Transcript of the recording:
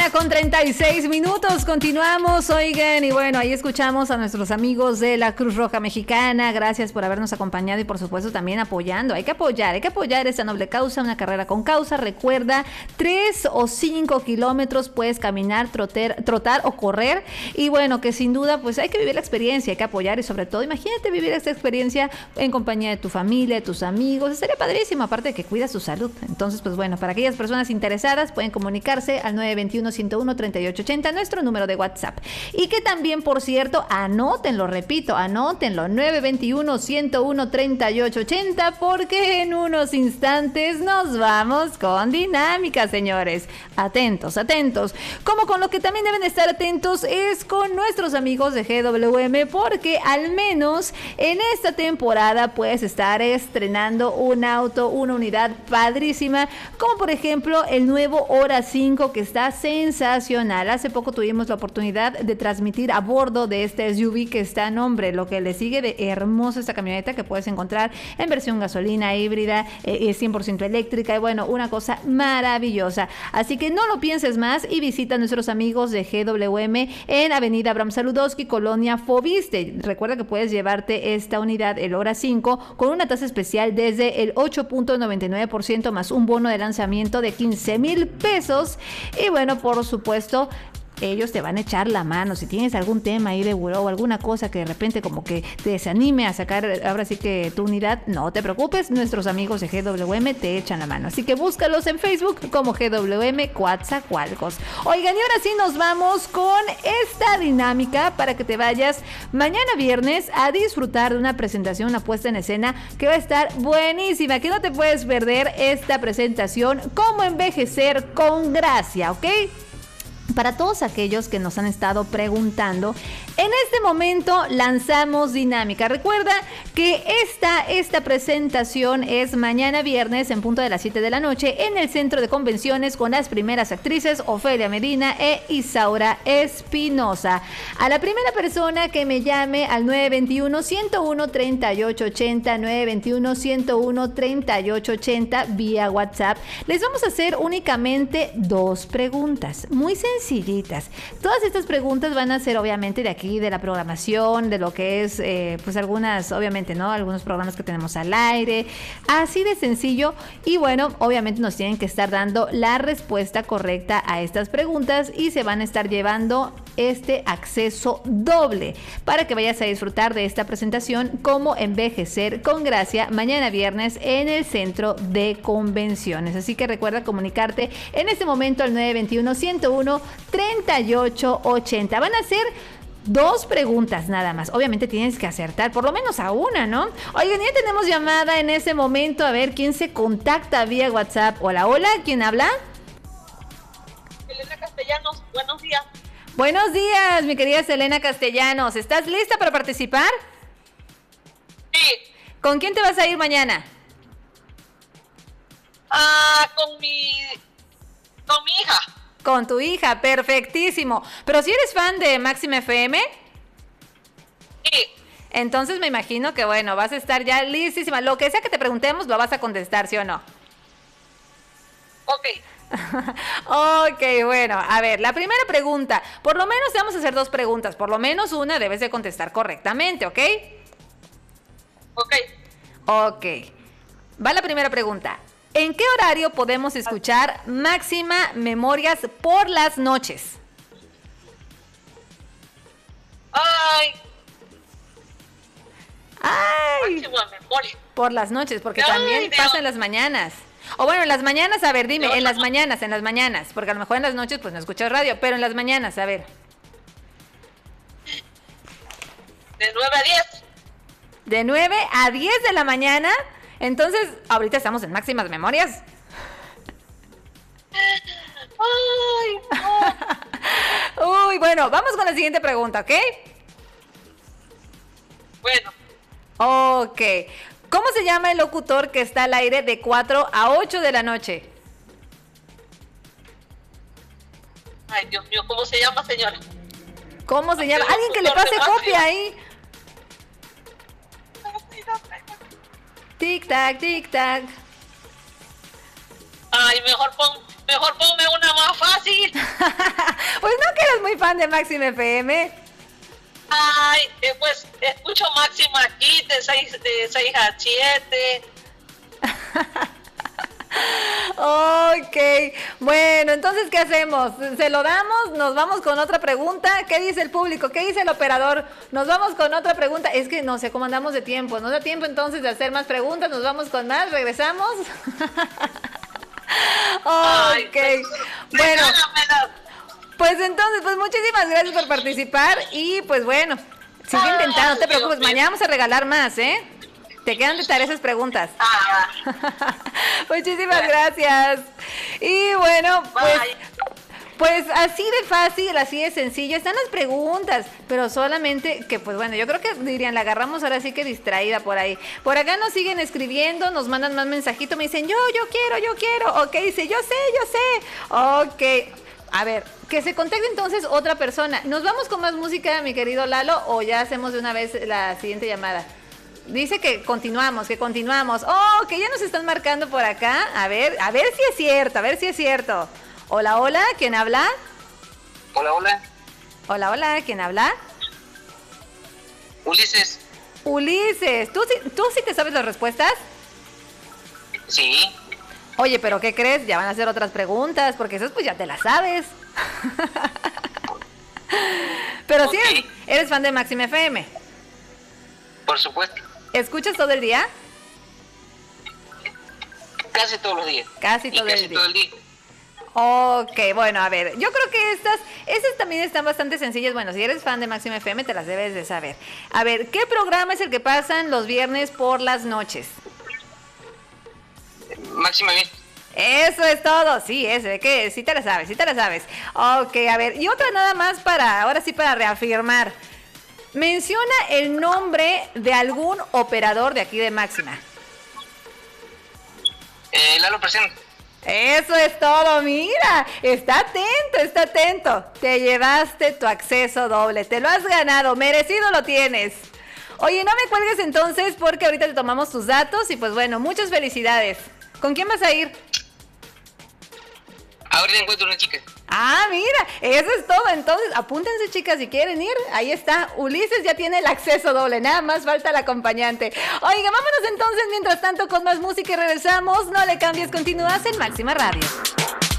1:36. Continuamos, oigan, y bueno, ahí escuchamos a nuestros amigos de la Cruz Roja Mexicana. Gracias por habernos acompañado y por supuesto también apoyando. Hay que apoyar esta noble causa, una carrera con causa. Recuerda, 3 o 5 kilómetros puedes caminar, trotar o correr. Y bueno, que sin duda pues hay que vivir la experiencia, hay que apoyar y sobre todo imagínate vivir esta experiencia en compañía de tu familia, de tus amigos. Estaría padrísimo, aparte de que cuidas tu salud. Entonces pues bueno, para aquellas personas interesadas pueden comunicarse al 921-101-3880, nuestro número de WhatsApp. Y que también, por cierto, anótenlo, 921-101-3880, porque en unos instantes nos vamos con dinámica, señores. Atentos. Como con lo que también deben estar atentos es con nuestros amigos de GWM, porque al menos en esta temporada puedes estar estrenando un auto, una unidad padrísima, como por ejemplo el nuevo Hora 5, que está sensacional. Hace poco tuvimos la oportunidad de transmitir a bordo de este SUV que está, nombre, lo que le sigue de hermosa esta camioneta que puedes encontrar en versión gasolina, híbrida, 100% eléctrica, y bueno, una cosa maravillosa. Así que no lo pienses más y visita a nuestros amigos de GWM en Avenida Abraham Saludowski, Colonia Fobiste. Recuerda que puedes llevarte esta unidad, el Hora 5, con una tasa especial desde el 8.99% más un bono de lanzamiento de 15,000 pesos. Y bueno, por supuesto, ellos te van a echar la mano. Si tienes algún tema ahí de buró o alguna cosa que de repente como que te desanime a sacar ahora sí que tu unidad, no te preocupes, nuestros amigos de GWM te echan la mano. Así que búscalos en Facebook como GWM Coatzacoalcos. Oigan, y ahora sí nos vamos con esta dinámica para que te vayas mañana viernes a disfrutar de una presentación, una puesta en escena que va a estar buenísima, que no te puedes perder esta presentación, Cómo envejecer con gracia, ¿ok? Para todos aquellos que nos han estado preguntando, en este momento lanzamos dinámica. Recuerda que esta presentación es mañana viernes en punto de las 7 de la noche en el Centro de Convenciones con las primeras actrices Ofelia Medina e Isaura Espinosa. A la primera persona que me llame al 921-101-3880, 921-101-3880 vía WhatsApp, les vamos a hacer únicamente 2 preguntas, muy sencillas. Todas estas preguntas van a ser obviamente de aquí, de la programación, de lo que es pues algunas, obviamente, ¿no? Algunos programas que tenemos al aire, así de sencillo. Y bueno, obviamente nos tienen que estar dando la respuesta correcta a estas preguntas y se van a estar llevando este acceso doble para que vayas a disfrutar de esta presentación, Cómo envejecer con gracia, mañana viernes en el Centro de Convenciones. Así que recuerda comunicarte en este momento al 921-101-3880. Van a ser 2 preguntas nada más. Obviamente tienes que acertar por lo menos a una, ¿no? Oigan, ya tenemos llamada en ese momento. A ver quién se contacta vía WhatsApp. Hola, ¿quién habla? Selena Castellanos, buenos días. Buenos días, mi querida Selena Castellanos. ¿Estás lista para participar? Sí. ¿Con quién te vas a ir mañana? Con mi hija. Con tu hija, perfectísimo. Pero si eres fan de Máxima FM, sí, entonces me imagino que bueno, vas a estar ya listísima. Lo que sea que te preguntemos lo vas a contestar, ¿sí o no? Ok. Ok, bueno, a ver, la primera pregunta, por lo menos te vamos a hacer 2 preguntas, por lo menos una debes de contestar correctamente, ¿ok? Ok, va la primera pregunta. ¿En qué horario podemos escuchar Máxima Memorias por las noches? Máxima Memoria. Por las noches, porque también pasa en las mañanas. O bueno, en las mañanas, a ver, dime, en las mañanas, porque a lo mejor en las noches pues no escuchas radio, pero en las mañanas, a ver. De 9 a 10. De 9 a 10 de la mañana. Entonces, ahorita estamos en Máximas Memorias. Uy, bueno, vamos con la siguiente pregunta, ¿ok? Bueno. Ok. ¿Cómo se llama el locutor que está al aire de 4 a 8 de la noche? Ay, Dios mío, ¿cómo se llama, señora? ¿Cómo se llama? Alguien que le pase copia ahí. Tic tac, tic tac. Ay, mejor ponme una más fácil. Pues no que eres muy fan de Máxima FM. Ay, pues escucho Máxima aquí de 6 a 7. Ok, bueno, entonces, ¿qué hacemos? ¿Se lo damos? ¿Nos vamos con otra pregunta? ¿Qué dice el público? ¿Qué dice el operador? Nos vamos con otra pregunta. Es que no sé cómo andamos de tiempo. ¿Nos da tiempo entonces de hacer más preguntas? ¿Nos vamos con más? ¿Regresamos? Ok, bueno, pues entonces, pues muchísimas gracias por participar y pues bueno, sigue intentando, no te preocupes, mañana vamos a regalar más, ¿eh? Te quedan de tarea esas preguntas. Muchísimas gracias. Y bueno, pues así de fácil, así de sencillo están las preguntas, pero solamente que pues bueno, yo creo que dirían, la agarramos ahora sí que distraída por ahí. Por acá nos siguen escribiendo, nos mandan más mensajitos, me dicen, yo quiero. Ok, dice, yo sé. Ok. A ver, que se contacte entonces otra persona. ¿Nos vamos con más música, mi querido Lalo, o ya hacemos de una vez la siguiente llamada? Dice que continuamos. Oh, que ya nos están marcando por acá. A ver si es cierto, Hola, ¿quién habla? Hola, ¿quién habla? Ulises. ¿Tú sí te sabes las respuestas? Sí. Oye, pero ¿qué crees? Ya van a hacer otras preguntas, porque esas pues ya te las sabes. Pero Okay. sí, eres fan de Máxima FM. Por supuesto. ¿Escuchas todo el día? Casi todos los días. Casi todo el todo el día. Ok, bueno, a ver, yo creo que estas también están bastante sencillas. Bueno, si eres fan de Máxima FM te las debes de saber. A ver, ¿qué programa es el que pasan los viernes por las noches? Máxima bien. Eso es todo, sí, que sí te la sabes. Ok, a ver, y otra nada más ahora sí para reafirmar. Menciona el nombre de algún operador de aquí de Máxima. Lalo presente. Eso es todo, mira, está atento. Te llevaste tu acceso doble, te lo has ganado, merecido lo tienes. Oye, no me cuelgues entonces porque ahorita te tomamos tus datos y pues bueno, muchas felicidades. ¿Con quién vas a ir? Ahorita encuentro una chica. Ah, mira, eso es todo. Entonces, apúntense, chicas, si quieren ir. Ahí está, Ulises ya tiene el acceso doble, nada más falta el acompañante. Oiga, vámonos entonces, mientras tanto, con más música y regresamos. No le cambies, continúas en Máxima Radio.